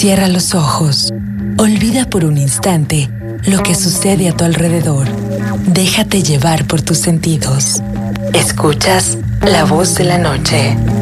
Cierra los ojos. Olvida por un instante lo que sucede a tu alrededor. Déjate llevar por tus sentidos. Escuchas la voz de la noche.